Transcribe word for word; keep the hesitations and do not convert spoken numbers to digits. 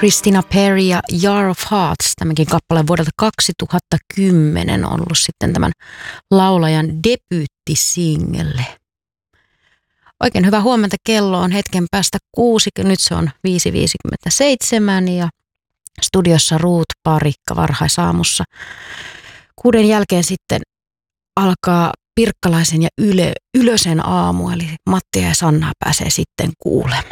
Christina Perri ja Jar of Hearts, tämäkin kappale vuodelta kaksituhattakymmenen on ollut sitten tämän laulajan debyyttisingle. Oikein hyvää huomenta, kello on hetken päästä kuusi, nyt se on viisi viisikymmentäseitsemän ja studiossa Ruut Parikka varhaisaamussa. Kuuden jälkeen sitten alkaa Pirkkalaisen ja Yle, Ylösen aamu, eli Mattia ja Sannaa pääsee sitten kuulemaan.